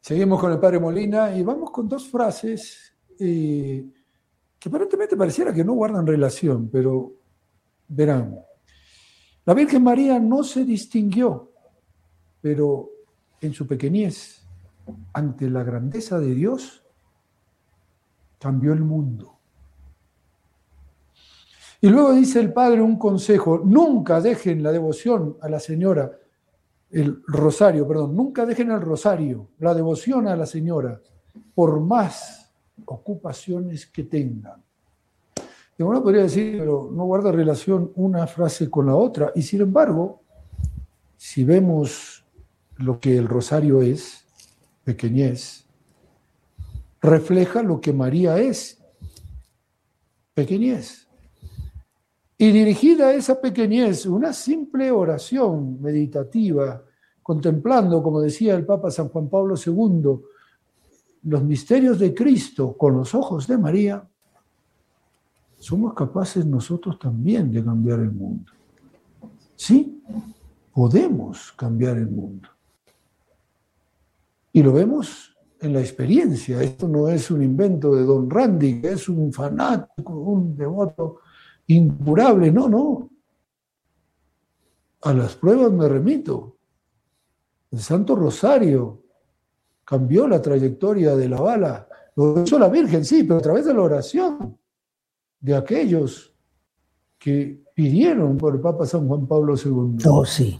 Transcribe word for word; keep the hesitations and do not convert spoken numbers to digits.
Seguimos con el padre Molina y vamos con dos frases eh, que aparentemente pareciera que no guardan relación, pero verán. La Virgen María no se distinguió, pero en su pequeñez, ante la grandeza de Dios, cambió el mundo. Y luego dice el padre un consejo: nunca dejen la devoción a la señora, el rosario, perdón, nunca dejen el rosario, la devoción a la señora, por más ocupaciones que tengan. Y uno podría decir, pero no guarda relación una frase con la otra. Y sin embargo, si vemos lo que el rosario es, pequeñez, refleja lo que María es, pequeñez. Y dirigida a esa pequeñez, una simple oración meditativa, contemplando, como decía el Papa San Juan Pablo segundo, los misterios de Cristo con los ojos de María, somos capaces nosotros también de cambiar el mundo. Sí, podemos cambiar el mundo. Y lo vemos en la experiencia. Esto no es un invento de Don Randy, que es un fanático, un devoto incurable. No, no. A las pruebas me remito. El Santo Rosario cambió la trayectoria de la bala. Lo hizo la Virgen, sí, pero a través de la oración de aquellos que pidieron por el Papa San Juan Pablo segundo. Oh, sí.